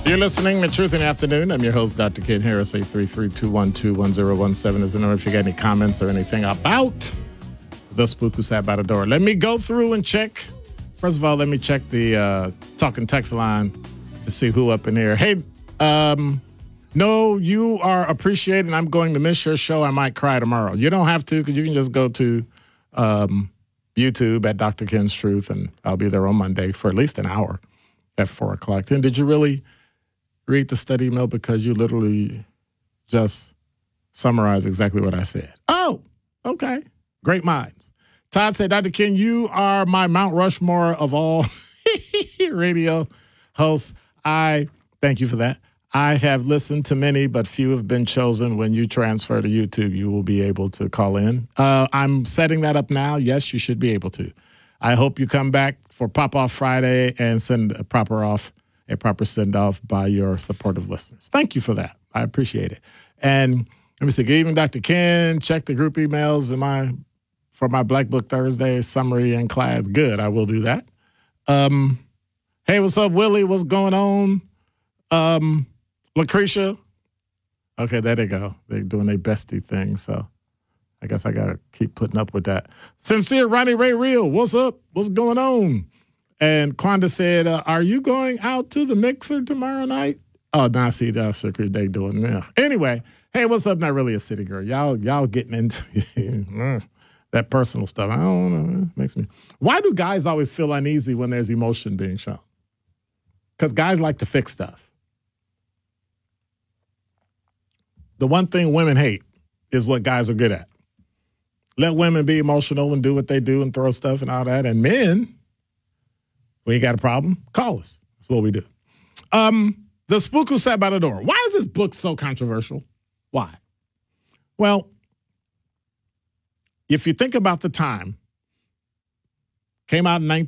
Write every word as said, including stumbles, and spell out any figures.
You're listening to Truth in the Afternoon. I'm your host, Doctor Ken Harris. eight three three, two one two, one zero one seven is the number if you got any comments or anything about the spook who sat by the door. Let me go through and check. First of all, let me check the uh, talking text line to see who up in here. Hey, um, no, you are appreciated. I'm going to miss your show. I might cry tomorrow. You don't have to, because you can just go to um, YouTube at Doctor Ken's Truth, and I'll be there on Monday for at least an hour at four o'clock. And did you really read the study email? Because you literally just summarized exactly what I said. Oh, okay. Great minds. Todd said, Doctor Ken, you are my Mount Rushmore of all radio hosts. I thank you for that. I have listened to many, but few have been chosen. When you transfer to YouTube, you will be able to call in. Uh, I'm setting that up now. Yes, you should be able to. I hope you come back for Pop-Off Friday and send a proper off, a proper send-off by your supportive listeners. Thank you for that. I appreciate it. And let me see, good evening, Doctor Ken. Check the group emails in my for my Black Book Thursday summary and class. Good, I will do that. Um, hey, what's up, Willie? What's going on? Um, Lucretia. Okay, there they go. They're doing their bestie thing, so I guess I got to keep putting up with that. Sincere Ronnie Ray Real, what's up? What's going on? And Quanda said, uh, are you going out to the mixer tomorrow night? Oh, nah, see, that's what they doing now. Anyway, hey, what's up? Not really a city girl. Y'all y'all getting into that personal stuff. I don't know. It makes me. Why do guys always feel uneasy when there's emotion being shown? Because guys like to fix stuff. The one thing women hate is what guys are good at. Let women be emotional and do what they do and throw stuff and all that. And men, when you got a problem, call us. That's what we do. Um, the Spook Who Sat by the Door. Why is this book so controversial? Why? Well, if you think about the time, came out in nineteen